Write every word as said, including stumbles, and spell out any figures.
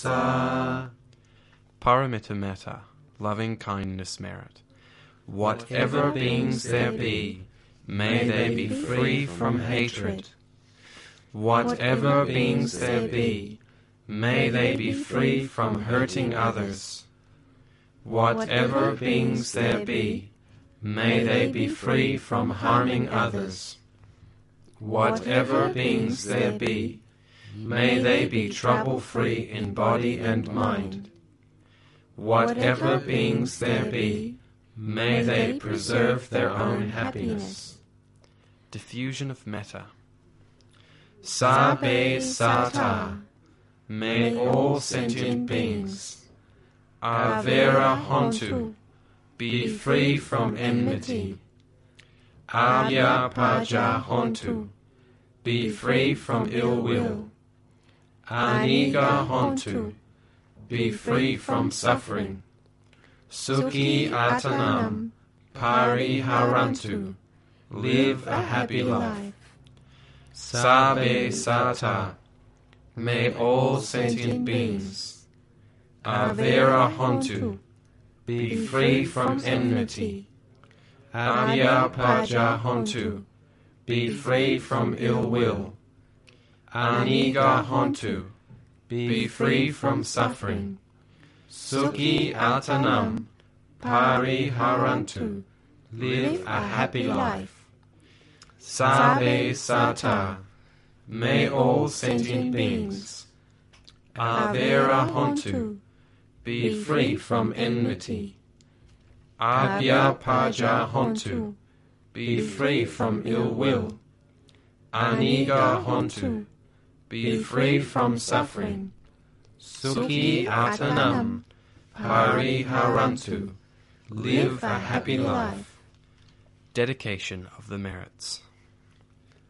Sa. Paramita metta, loving kindness merit. Whatever beings there be, may they be free from hatred. Whatever beings there be, may they be free from hurting others. Whatever beings there be, may they be free from harming others. Whatever beings there be, may they be trouble-free in body and mind. Whatever beings there be, may they preserve their own happiness. Diffusion of metta. Sabbe sata, may all sentient beings, avera hontu, be free from enmity. Avya paja hontu, be free from ill will. Aniga hontu, be free from suffering. Sukhi atanam, pariharantu, live a happy life. Sabbe sata, may all sentient beings, avera hontu, be free from enmity. Avya paja hontu, be free from ill will. Aniga hontu, be free from suffering. Sukhi atanam, pariharantu, live a happy life. Sabbe sata, may all sentient beings, avera hontu, be free from enmity. Avya paja hontu, be free from ill will. Aniga hontu, be free from suffering. Sukhi atanam, pariharantu, live a happy life. Dedication of the merits.